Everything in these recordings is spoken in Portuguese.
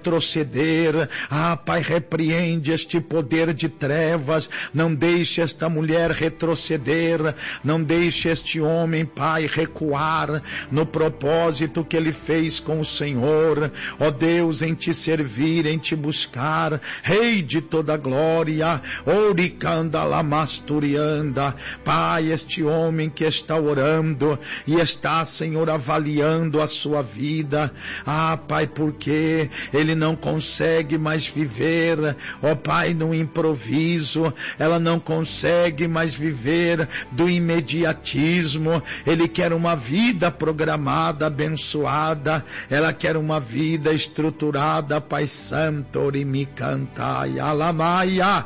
retroceder. Pai, repreende este poder de trevas, não deixe esta mulher retroceder, não deixe este homem, Pai, recuar no propósito que ele fez com o Senhor, Deus, em te servir, em te buscar, Rei de toda glória, Oricanda Lamasturianda. Pai, este homem que está orando e está, Senhor, avaliando a sua vida, Pai, porque ele não consegue mais viver, Pai, no improviso, ela não consegue mais viver do imediatismo, ele quer uma vida programada, abençoada, ela quer uma vida estruturada, Pai Santo, Orimicantai, Alamaia,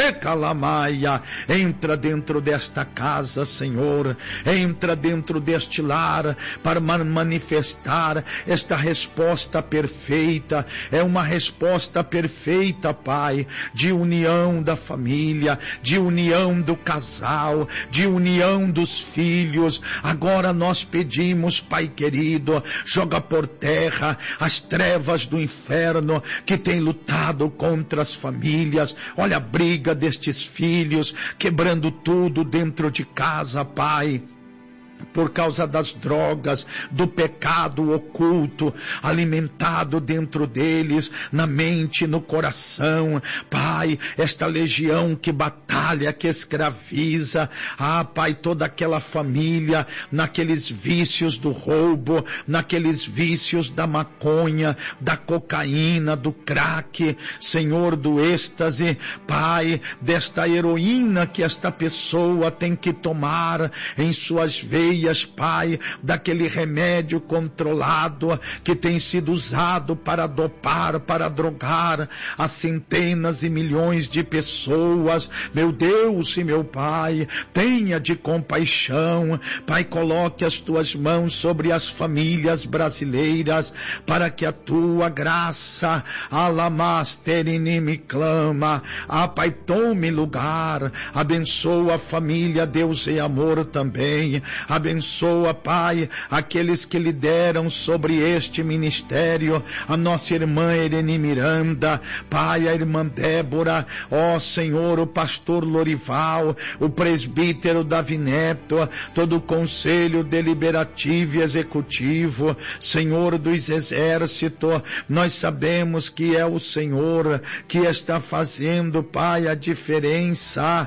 Tecalamaia. Entra dentro desta casa, Senhor, entra dentro deste lar para manifestar esta resposta perfeita. É uma resposta perfeita, Pai, de união da família, de união do casal, de união dos filhos. Agora nós pedimos, Pai querido, joga por terra as trevas do inferno que tem lutado contra as famílias. Olha a briga destes filhos, quebrando tudo dentro de casa, Pai, por causa das drogas, do pecado oculto, alimentado dentro deles, na mente, no coração. Pai, esta legião que batalha, que escraviza, Pai, toda aquela família, naqueles vícios do roubo, naqueles vícios da maconha, da cocaína, do crack, Senhor, do êxtase, Pai, desta heroína que esta pessoa tem que tomar em suas veias, Pai, daquele remédio controlado que tem sido usado para dopar, para drogar a centenas e milhões de pessoas. Meu Deus e meu Pai, tenha de compaixão, Pai, coloque as tuas mãos sobre as famílias brasileiras, para que a tua graça, Alamasterini me clama, Pai, tome lugar, abençoa a família Deus e Amor também, abençoa, Pai, aqueles que lideram sobre este ministério, a nossa irmã Irene Miranda, Pai, a irmã Débora, Senhor, o pastor Lorival, o presbítero Davi Neto, todo o conselho deliberativo e executivo, Senhor dos exércitos. Nós sabemos que é o Senhor que está fazendo, Pai, a diferença.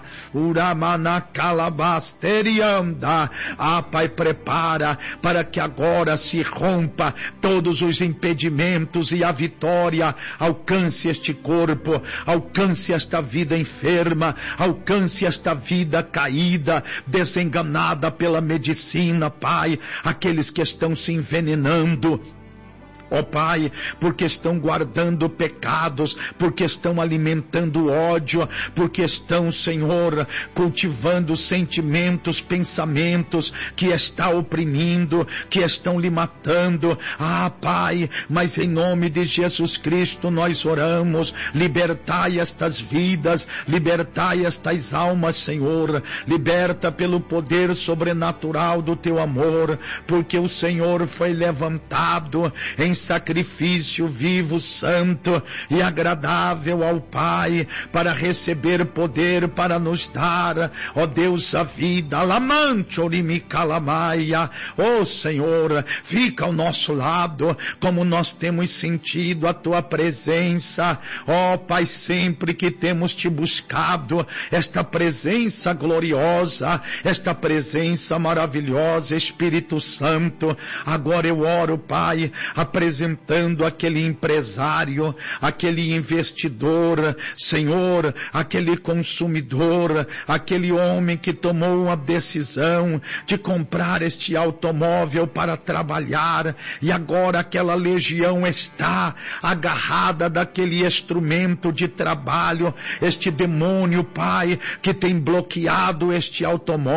Uramanakalabasterianda. Pai, prepara para que agora se rompa todos os impedimentos e a vitória alcance este corpo, alcance esta vida enferma, alcance esta vida caída, desenganada pela medicina, Pai, aqueles que estão se envenenando, Pai, porque estão guardando pecados, porque estão alimentando ódio, porque estão, Senhor, cultivando sentimentos, pensamentos que está oprimindo, que estão lhe matando. Pai, mas em nome de Jesus Cristo nós oramos, libertai estas vidas, libertai estas almas, Senhor, liberta pelo poder sobrenatural do teu amor, porque o Senhor foi levantado em sacrifício vivo, santo e agradável ao Pai, para receber poder, para nos dar, Deus, a vida. Senhor, fica ao nosso lado, como nós temos sentido a tua presença, Pai, sempre que temos te buscado, esta presença gloriosa, esta presença maravilhosa, Espírito Santo. Agora eu oro, Pai, apresentando aquele empresário, aquele investidor, Senhor, aquele consumidor, aquele homem que tomou uma decisão de comprar este automóvel para trabalhar, e agora aquela legião está agarrada daquele instrumento de trabalho, este demônio, Pai, que tem bloqueado este automóvel,